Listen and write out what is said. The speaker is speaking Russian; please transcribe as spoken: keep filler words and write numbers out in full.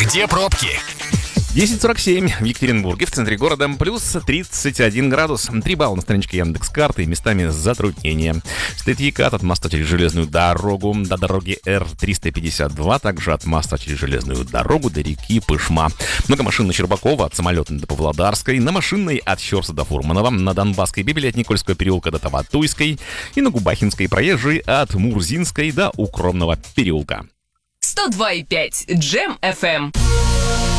Где пробки? десять сорок семь в Екатеринбурге, в центре города, плюс тридцать один градус. три балла на страничке Яндекс.Карты, местами затруднения. Стоит Екат от моста через железную дорогу до дороги Р триста пятьдесят два, также от моста через железную дорогу до реки Пышма. Много машин на Щербакова, от Самолетной до Павлодарской, на Машинной от Щерса до Фурманова, на Донбасской Бибели от Никольского переулка до Таватуйской и на Губахинской проезжей от Мурзинской до Укромного переулка. сто два и пять Джем эф эм.